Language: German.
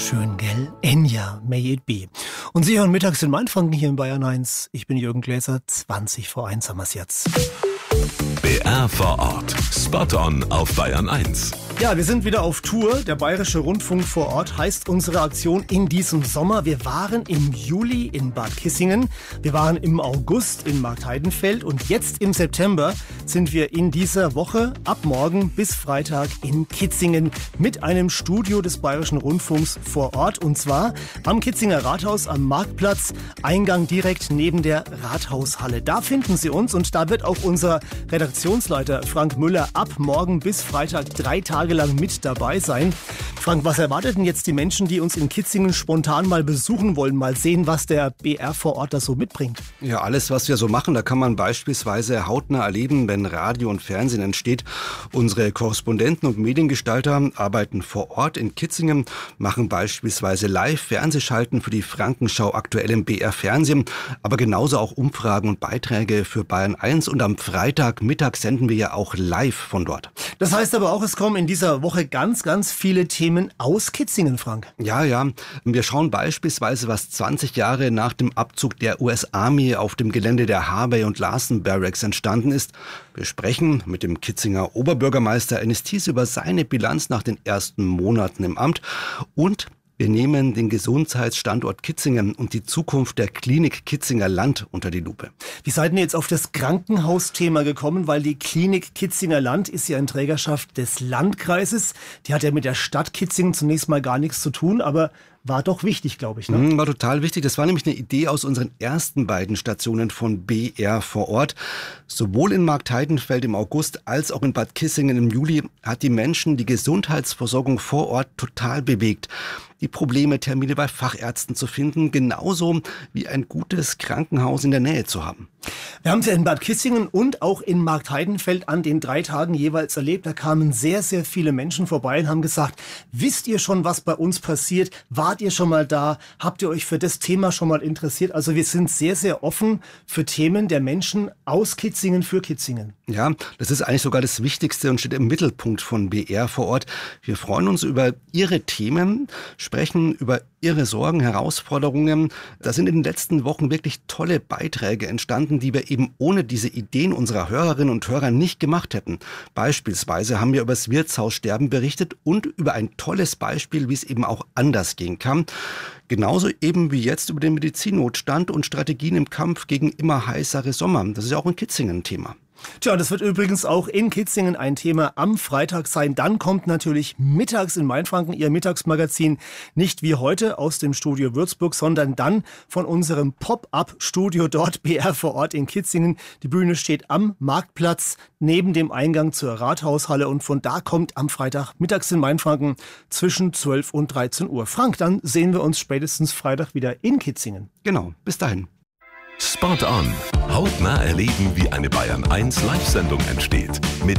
Schön, gell? Enya, may it be. Und Sie hören mittags in Mainfranken hier in Bayern 1. Ich bin Jürgen Gläser, 20 vor 1 haben wir's jetzt. BR vor Ort. Spot on auf Bayern 1. Ja, wir sind wieder auf Tour. Der Bayerische Rundfunk vor Ort heißt unsere Aktion in diesem Sommer. Wir waren im Juli in Bad Kissingen, wir waren im August in Marktheidenfeld und jetzt im September sind wir in dieser Woche ab morgen bis Freitag in Kitzingen mit einem Studio des Bayerischen Rundfunks vor Ort, und zwar am Kitzinger Rathaus am Marktplatz, Eingang direkt neben der Rathaushalle. Da finden Sie uns und da wird auch unser Redaktionsleiter Frank Müller ab morgen bis Freitag 3 Tage lang mit dabei sein. Frank, was erwartet denn jetzt die Menschen, die uns in Kitzingen spontan mal besuchen wollen, mal sehen, was der BR vor Ort da so mitbringt? Ja, alles, was wir so machen, da kann man beispielsweise hautnah erleben, wenn Radio und Fernsehen entsteht. Unsere Korrespondenten und Mediengestalter arbeiten vor Ort in Kitzingen, machen beispielsweise Live-Fernsehschalten für die Frankenschau aktuell im BR Fernsehen, aber genauso auch Umfragen und Beiträge für Bayern 1, und am Freitagmittag senden wir ja auch live von dort. Das heißt aber auch, es kommen in dieser Woche ganz, ganz viele Themen aus Kitzingen, Frank. Ja. Wir schauen beispielsweise, was 20 Jahre nach dem Abzug der US-Army auf dem Gelände der Harvey und Larson Barracks entstanden ist. Wir sprechen mit dem Kitzinger Oberbürgermeister Ennis Thies über seine Bilanz nach den ersten Monaten im Amt, und wir nehmen den Gesundheitsstandort Kitzingen und die Zukunft der Klinik Kitzinger Land unter die Lupe. Wie seid ihr jetzt auf das Krankenhausthema gekommen? Weil die Klinik Kitzinger Land ist ja in Trägerschaft des Landkreises. Die hat ja mit der Stadt Kitzingen zunächst mal gar nichts zu tun, aber war doch wichtig, glaube ich. Ne? War total wichtig. Das war nämlich eine Idee aus unseren ersten beiden Stationen von BR vor Ort. Sowohl in Marktheidenfeld im August als auch in Bad Kissingen im Juli hat die Menschen die Gesundheitsversorgung vor Ort total bewegt. Die Probleme, Termine bei Fachärzten zu finden, genauso wie ein gutes Krankenhaus in der Nähe zu haben. Wir haben es ja in Bad Kissingen und auch in Marktheidenfeld an den 3 Tagen jeweils erlebt. Da kamen sehr, sehr viele Menschen vorbei und haben gesagt, wisst ihr schon, was bei uns passiert? Wart ihr schon mal da? Habt ihr euch für das Thema schon mal interessiert? Also wir sind sehr, sehr offen für Themen der Menschen aus Kitzingen für Kitzingen. Ja, das ist eigentlich sogar das Wichtigste und steht im Mittelpunkt von BR vor Ort. Wir freuen uns über Ihre Themen, sprechen über Ihre Sorgen, Herausforderungen. Da sind in den letzten Wochen wirklich tolle Beiträge entstanden, die wir eben ohne diese Ideen unserer Hörerinnen und Hörer nicht gemacht hätten. Beispielsweise haben wir über das Wirtshaussterben berichtet und über ein tolles Beispiel, wie es eben auch anders gehen kann. Genauso eben wie jetzt über den Medizinnotstand und Strategien im Kampf gegen immer heißere Sommer. Das ist ja auch in Kitzingen ein Thema. Tja, das wird übrigens auch in Kitzingen ein Thema am Freitag sein. Dann kommt natürlich mittags in Mainfranken Ihr Mittagsmagazin nicht wie heute aus dem Studio Würzburg, sondern dann von unserem Pop-up-Studio dort, BR vor Ort in Kitzingen. Die Bühne steht am Marktplatz neben dem Eingang zur Rathaushalle und von da kommt am Freitag mittags in Mainfranken zwischen 12 und 13 Uhr. Frank, dann sehen wir uns spätestens Freitag wieder in Kitzingen. Genau, bis dahin. Spot on. Hautnah erleben, wie eine Bayern 1 Live-Sendung entsteht. Mit